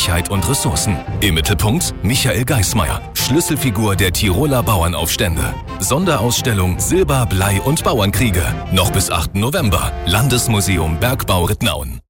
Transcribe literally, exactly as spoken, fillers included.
Gleichheit und Ressourcen. Im Mittelpunkt Michael Geismeier, Schlüsselfigur der Tiroler Bauernaufstände. Sonderausstellung Silber, Blei und Bauernkriege. Noch bis achten November. Landesmuseum Bergbau Ridnaun.